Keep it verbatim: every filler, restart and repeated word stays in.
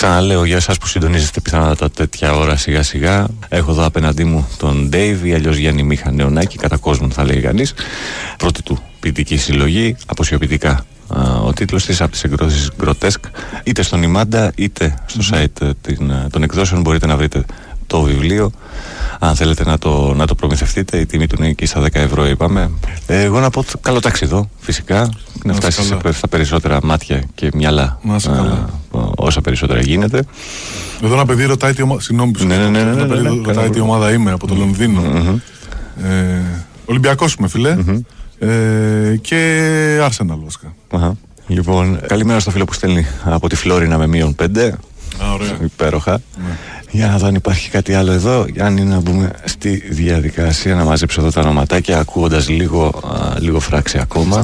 Ξαναλέω για εσάς που συντονίζεστε πιθανότατα τέτοια ώρα σιγά σιγά. Έχω εδώ απέναντί μου τον Dave ή αλλιώς Γιάννη Μίχα Νεωνάκη, κατά κόσμον θα λέει κανείς. Πρώτη του ποιητική συλλογή, αποσιωπητικά ο τίτλος της, από τις εκδόσεις Grotesque. Είτε στον Imanda είτε στο mm-hmm. site την, των εκδόσεων μπορείτε να βρείτε το βιβλίο. Αν θέλετε να το, να το προμηθευτείτε, η τιμή του είναι εκεί στα δέκα ευρώ, είπαμε. Ε, εγώ να πω καλό ταξίδο, φυσικά. Να φτάσει σε, στα περισσότερα μάτια και μυαλά. Να σε καλά. Α, όσα περισσότερα γίνεται. Εδώ ένα παιδί ρωτάει τι ομάδα. Συγγνώμη που ναι, ναι, ναι, ναι, ένα παιδί ναι, ναι, ρωτάει τι ομάδα είμαι από το Λονδίνο. Mm-hmm. Ε, Ολυμπιακός είμαι, φιλέ. Mm-hmm. Ε, και Arsenal βασικά. Uh-huh. Λοιπόν, καλημέρα στο φίλο που στέλνει από τη Φλόρινα με μείον πέντε. Α, ωραία. Υπέροχα. Ναι. Για να δω αν υπάρχει κάτι άλλο εδώ. Αν είναι να μπούμε στη διαδικασία να μαζέψω εδώ τα ονοματάκια, ακούγοντας λίγο, α, λίγο φράξη ακόμα.